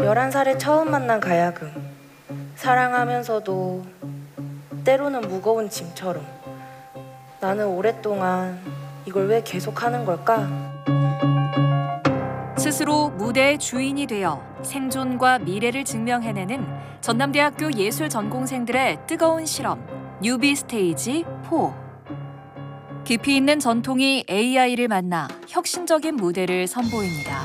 11살에 처음 만난 가야금. 사랑하면서도 때로는 무거운 짐처럼. 나는 오랫동안 이걸 왜 계속하는 걸까? 스스로 무대의 주인이 되어 생존과 미래를 증명해내는 전남대학교 예술 전공생들의 뜨거운 실험, 뉴비 스테이지 4. 깊이 있는 전통이 AI를 만나 혁신적인 무대를 선보입니다.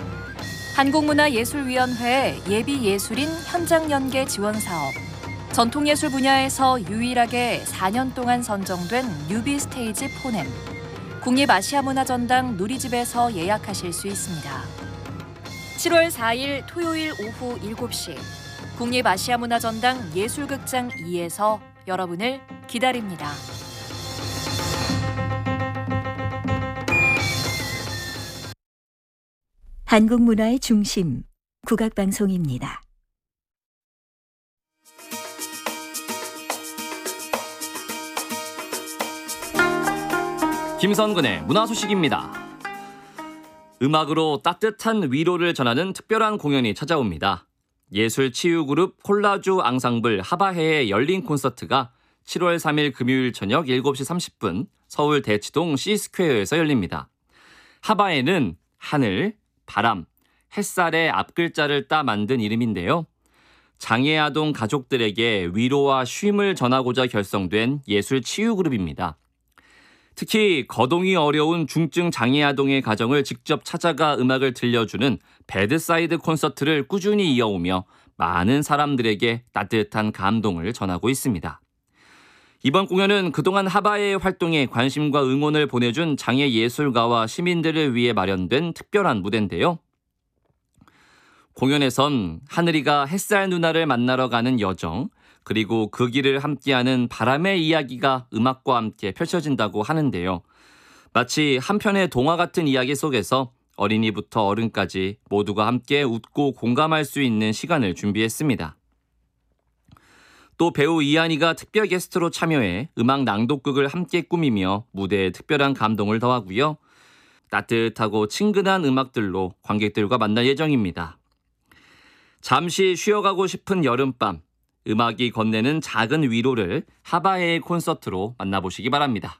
한국문화예술위원회의 예비예술인 현장연계 지원사업, 전통예술 분야에서 유일하게 4년 동안 선정된 뉴비 스테이지 4넴, 국립아시아문화전당 누리집에서 예약하실 수 있습니다. 7월 4일 토요일 오후 7시 국립아시아문화전당 예술극장 2에서 여러분을 기다립니다. 한국 문화의 중심, 국악방송입니다. 김선근의 문화소식입니다. 음악으로 따뜻한 위로를 전하는 특별한 공연이 찾아옵니다. 예술치유그룹 콜라주 앙상블 하바해의 열린 콘서트가 7월 3일 금요일 저녁 7시 30분 서울 대치동 C스퀘어에서 열립니다. 하바해는 하늘, 바람, 햇살의 앞글자를 따 만든 이름인데요. 장애아동 가족들에게 위로와 쉼을 전하고자 결성된 예술치유그룹입니다. 특히 거동이 어려운 중증 장애아동의 가정을 직접 찾아가 음악을 들려주는 배드사이드 콘서트를 꾸준히 이어오며 많은 사람들에게 따뜻한 감동을 전하고 있습니다. 이번 공연은 그동안 하바해의 활동에 관심과 응원을 보내준 장애 예술가와 시민들을 위해 마련된 특별한 무대인데요. 공연에선 하늘이가 햇살 누나를 만나러 가는 여정, 그리고 그 길을 함께하는 바람의 이야기가 음악과 함께 펼쳐진다고 하는데요. 마치 한 편의 동화 같은 이야기 속에서 어린이부터 어른까지 모두가 함께 웃고 공감할 수 있는 시간을 준비했습니다. 또 배우 이한이가 특별 게스트로 참여해 음악 낭독극을 함께 꾸미며 무대에 특별한 감동을 더하고요. 따뜻하고 친근한 음악들로 관객들과 만날 예정입니다. 잠시 쉬어가고 싶은 여름밤, 음악이 건네는 작은 위로를 하바해의 콘서트로 만나보시기 바랍니다.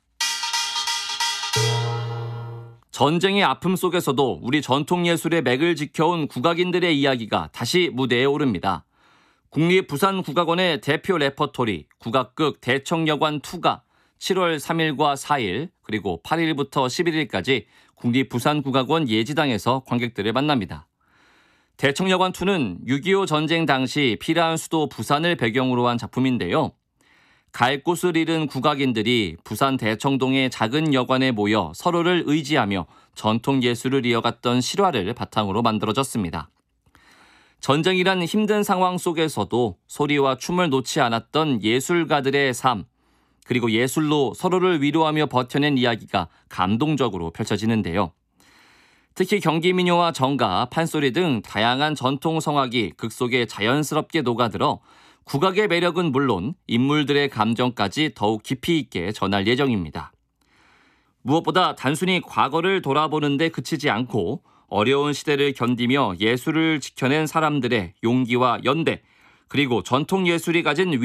전쟁의 아픔 속에서도 우리 전통예술의 맥을 지켜온 국악인들의 이야기가 다시 무대에 오릅니다. 국립부산국악원의 대표 레퍼토리 국악극 대청여관2가 7월 3일과 4일 그리고 8일부터 11일까지 국립부산국악원 예지당에서 관객들을 만납니다. 대청여관2는 6.25 전쟁 당시 피라한 수도 부산을 배경으로 한 작품인데요. 갈 곳을 잃은 국악인들이 부산 대청동의 작은 여관에 모여 서로를 의지하며 전통예술을 이어갔던 실화를 바탕으로 만들어졌습니다. 전쟁이란 힘든 상황 속에서도 소리와 춤을 놓지 않았던 예술가들의 삶, 그리고 예술로 서로를 위로하며 버텨낸 이야기가 감동적으로 펼쳐지는데요. 특히 경기민요와 정가, 판소리 등 다양한 전통 성악이 극 속에 자연스럽게 녹아들어 국악의 매력은 물론 인물들의 감정까지 더욱 깊이 있게 전할 예정입니다. 무엇보다 단순히 과거를 돌아보는 데 그치지 않고 어려운 시대를 견디며 예술을 지켜낸 사람들의 용기와 연대, 그리고 전통 예술이 가진